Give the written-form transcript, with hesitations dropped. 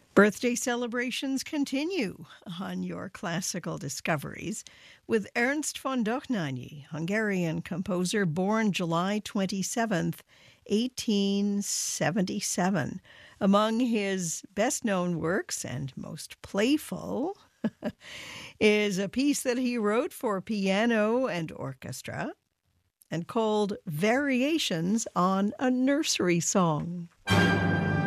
Birthday celebrations continue on your classical discoveries with Ernst von Dohnányi, Hungarian composer born July 27th, 1877. Among his best-known works and most playful is a piece that he wrote for piano and orchestra and called Variations on a Nursery Song.